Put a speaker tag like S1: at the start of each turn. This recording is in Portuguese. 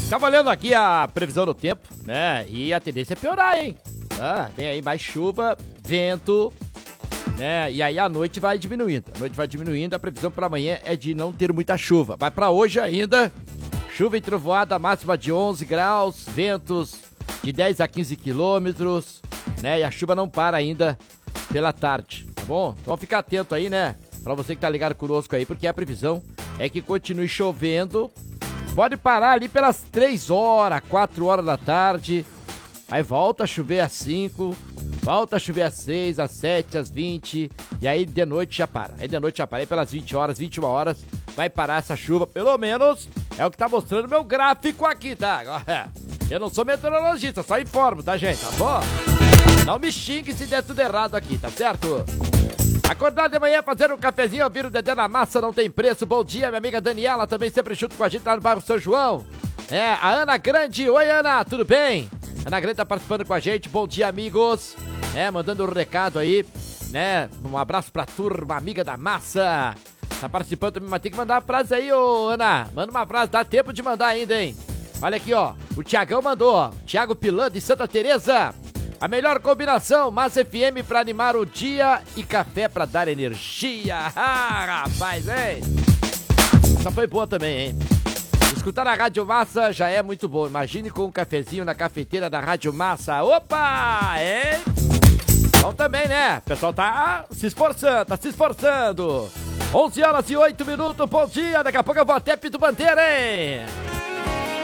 S1: Tava olhando aqui a previsão do tempo, né? E a tendência é piorar, hein? Tem aí mais chuva, vento, né? E aí a noite vai diminuindo. A previsão para amanhã é de não ter muita chuva. Mas para hoje ainda, chuva e trovoada, máxima de 11 graus, ventos de 10 a 15 quilômetros, né? E a chuva não para ainda pela tarde, tá bom? Então fica atento aí, né? Pra você que tá ligado conosco aí, porque a previsão é que continue chovendo. Pode parar ali pelas 3 horas, 4 horas da tarde. Aí volta a chover às 5, volta a chover às 6, às 7, às 20. E aí de noite já para. Aí pelas 20 horas, 21 horas, vai parar essa chuva. Pelo menos é o que tá mostrando meu gráfico aqui, tá? Eu não sou meteorologista, só informo, tá, gente? Tá bom? Não me xingue se der tudo errado aqui, tá certo? Acordar de manhã, fazer um cafezinho, ouvir o Dedé na Massa, não tem preço. Bom dia, minha amiga Daniela, também sempre junto com a gente lá no bairro São João. A Ana Grande. Oi, Ana, tudo bem? Ana Grande tá participando com a gente. Bom dia, amigos. Mandando um recado aí, né? Um abraço pra turma, amiga da Massa. Tá participando também, mas tem que mandar uma frase aí, ô Ana. Manda uma frase, dá tempo de mandar ainda, hein? Olha aqui, ó. O Tiagão mandou, ó. Thiago Pilan de Santa Teresa. A melhor combinação, Massa FM pra animar o dia e café pra dar energia. Rapaz, hein? Essa foi boa também, hein? Escutar a Rádio Massa já é muito bom. Imagine com um cafezinho na cafeteira da Rádio Massa. Opa, hein? Bom também, né? O pessoal tá se esforçando, 11 horas e 8 minutos, bom dia. Daqui a pouco eu vou até Pito Bandeira, hein?